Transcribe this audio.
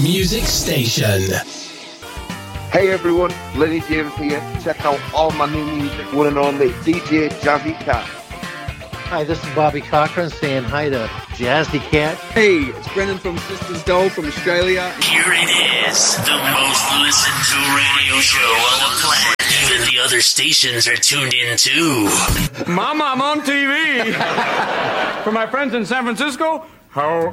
music station. Hey everyone, Lenny James here. Check out all my new music, one and only DJ Jazzy Cat. Hi, this is Bobby Cochran saying hi to Jazzy Cat. Hey, it's Brendan from Sisters Doll from Australia. Here it is, the most listened to radio show on the planet. Even the other stations are tuned in too. Mama, I'm on TV. For my friends in San Francisco, how